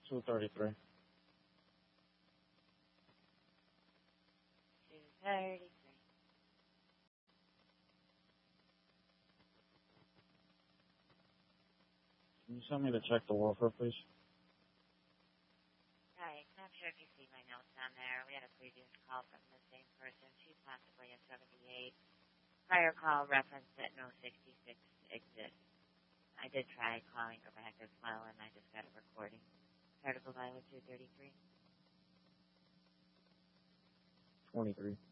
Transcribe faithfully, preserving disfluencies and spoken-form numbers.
two thirty-three. two thirty-three. Can you send me to check the welfare, please? Right. Not sure if you see my notes on there. We had a previous call from the same person. She's possibly a seventy-eight. Prior call referenced that no sixty-six exists. I did try calling her back as well, and I just got a recording. Article Violet two thirty-three. twenty-three.